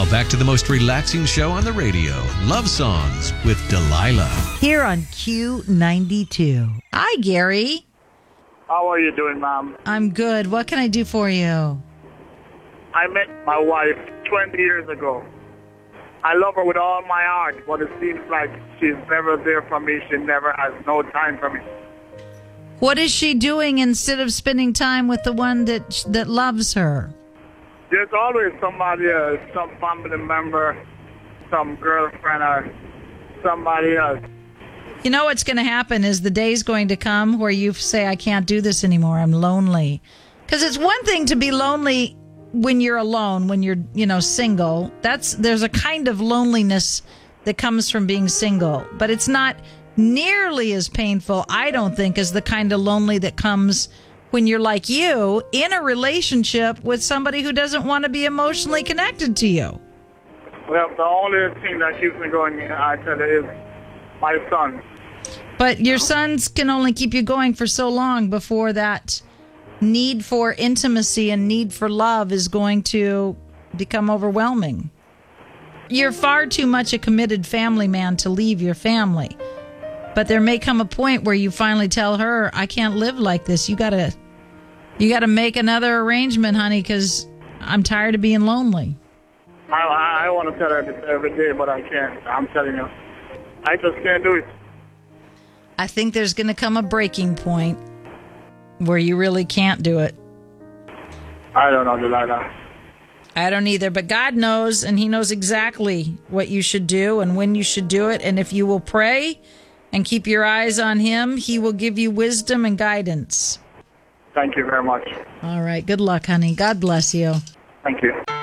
Now back to the most relaxing show on the radio, Love Songs with Delilah. Here on Q92. Hi, Gary. How are you doing, ma'am? I'm good. What can I do for you? I met my wife 20 years ago. I love her with all my heart, but it seems like she's never there for me. She never has no time for me. What is she doing instead of spending time with the one that loves her? There's always somebody, some family member, some girlfriend, or somebody else. You know what's going to happen is the day's going to come where you say, I can't do this anymore. I'm lonely. Because it's one thing to be lonely when you're alone, when you're, single. There's a kind of loneliness that comes from being single. But it's not nearly as painful, I don't think, as the kind of lonely that comes when you're like you in a relationship with somebody who doesn't want to be emotionally connected to you. Well, the only thing that keeps me going, I tell you, is my son. But your sons can only keep you going for so long before that need for intimacy and need for love is going to become overwhelming. You're far too much a committed family man to leave your family. But there may come a point where you finally tell her, I can't live like this. You gotta make another arrangement, honey, because I'm tired of being lonely. I want to tell her this every day, but I can't. I'm telling you. I just can't do it. I think there's going to come a breaking point where you really can't do it. I don't know, Delilah. I don't either, but God knows, and He knows exactly what you should do and when you should do it. And if you will pray and keep your eyes on Him, He will give you wisdom and guidance. Thank you very much. All right. Good luck, honey. God bless you. Thank you.